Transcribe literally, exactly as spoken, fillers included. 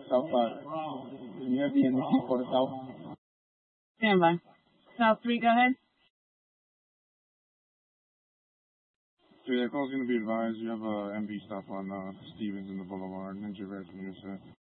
South five. Can you have the N B C quarter south? Stand by. South three, go ahead. So yeah, call's gonna be advised. You have a M V stop on uh, Stevens in the Boulevard, and you're ready for me to say.